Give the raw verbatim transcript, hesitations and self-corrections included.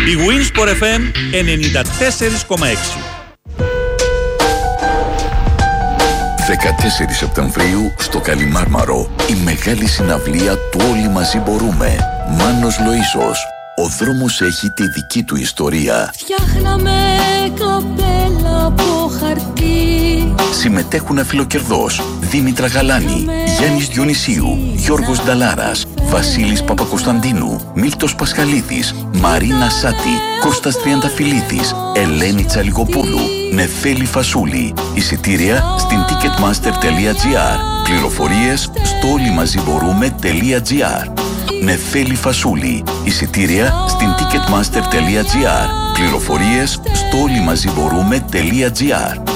Η Winsport εφ εμ ενενήντα τέσσερα κόμμα έξι. δεκατέσσερις Σεπτεμβρίου στο Καλιμάρμαρο η μεγάλη συναυλία του Όλοι Μαζί Μπορούμε. Μάνος Λοΐσος. Ο δρόμος έχει τη δική του ιστορία. Φτιάχναμε καπέλα από χαρτί. Συμμετέχουν αφιλοκερδός Δήμητρα Γαλάνη, Γιάννης Διονυσίου, Γιώργος Νταλάρας, Βασίλης Παπακοσταντίνου, Μίλτος Πασχαλίδης, Μαρίνα Σάτη, Κώστας Τριανταφυλλίδης, Ελένη Τσαλιγοπούλου, Νεφέλη Φασούλη. Εισιτήρια στην ticketmaster τελεία gr. Πληροφορίες στο όλοιμαζιμπορούμε τελεία gr. Νεφέλη Φασούλη. Εισιτήρια στην ticketmaster τελεία gr. Πληροφορίες στο όλοιμαζιμπορούμε τελεία gr.